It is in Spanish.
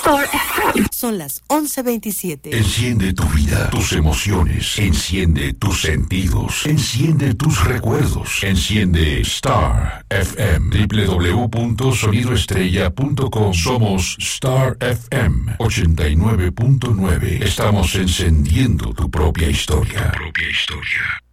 Star FM. Son las 11:27. Enciende tu vida, tus emociones. Enciende tus sentidos. Enciende tus recuerdos. Enciende Star FM. www.sonidoestrella.com. Somos Star FM 89.9. Estamos encendiendo tu propia historia. Tu propia historia.